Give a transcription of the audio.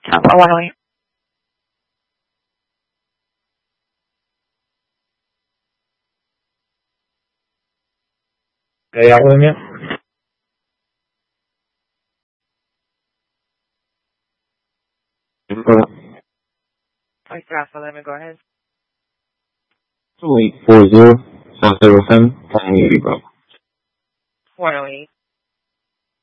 108. ¿Hay algo de mí? Like Rafa, let me go ahead. 2840 South River 7, calling you, bro. 108.